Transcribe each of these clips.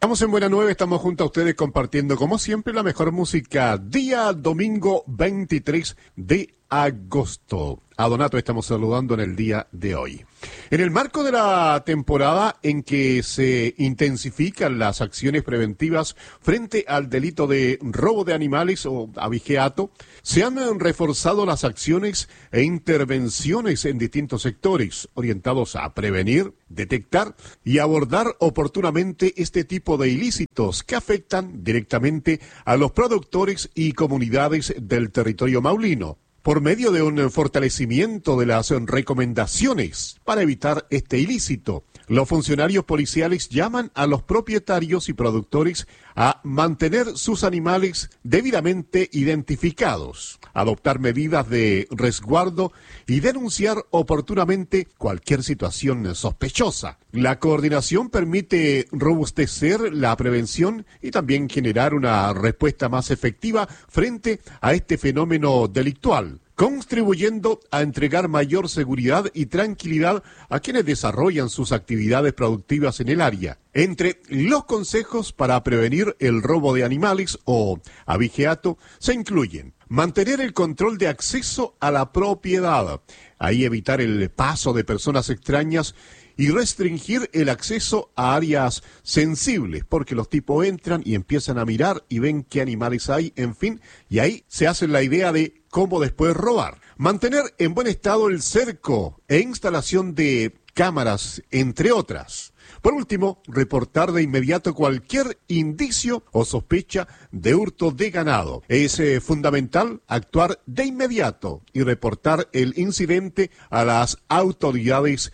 Estamos en Buena Nueva, estamos junto a ustedes compartiendo como siempre la mejor música. Día domingo 23 de agosto. A Donato estamos saludando en el día de hoy. En el marco de la temporada en que se intensifican las acciones preventivas frente al delito de robo de animales o abigeato, se han reforzado las acciones e intervenciones en distintos sectores orientados a prevenir, detectar y abordar oportunamente este tipo de ilícitos que afectan directamente a los productores y comunidades del territorio maulino, por medio de un fortalecimiento de las recomendaciones para evitar este ilícito. Los funcionarios policiales llaman a los propietarios y productores a mantener sus animales debidamente identificados, adoptar medidas de resguardo y denunciar oportunamente cualquier situación sospechosa. La coordinación permite robustecer la prevención y también generar una respuesta más efectiva frente a este fenómeno delictual, contribuyendo a entregar mayor seguridad y tranquilidad a quienes desarrollan sus actividades productivas en el área. Entre los consejos para prevenir el robo de animales o abigeato se incluyen mantener el control de acceso a la propiedad, ahí evitar el paso de personas extrañas y restringir el acceso a áreas sensibles, porque los tipos entran y empiezan a mirar y ven qué animales hay, en fin, y ahí se hacen la idea de cómo después robar. Mantener en buen estado el cerco e instalación de cámaras, entre otras. Por último, reportar de inmediato cualquier indicio o sospecha de hurto de ganado. Es fundamental actuar de inmediato y reportar el incidente a las autoridades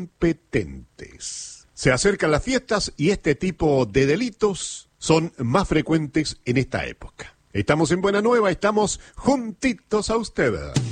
competentes. Se acercan las fiestas y este tipo de delitos son más frecuentes en esta época. Estamos en Buena Nueva, estamos juntitos a ustedes.